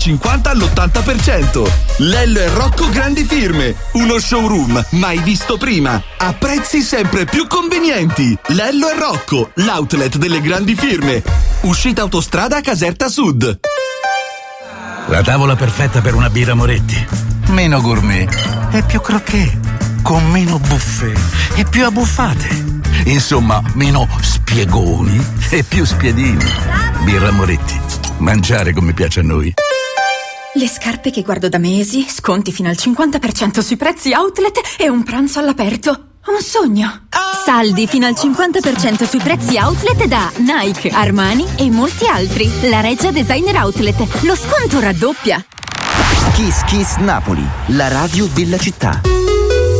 50 all'80%. Lello e Rocco Grandi Firme, uno showroom mai visto prima, a prezzi sempre più convenienti. Lello e Rocco, l'outlet delle grandi firme. Uscita autostrada Caserta Sud. La tavola perfetta per una birra Moretti. Meno gourmet e più croquet, con meno buffet e più abbuffate. Insomma, meno spiegoni e più spiedini. Birra Moretti. Mangiare come piace a noi. Le scarpe che guardo da mesi, sconti fino al 50% sui prezzi outlet e un pranzo all'aperto. Un sogno. Saldi fino al 50% sui prezzi outlet da Nike, Armani e molti altri. La Reggia Designer Outlet. Lo sconto raddoppia. Kiss Kiss Napoli, la radio della città.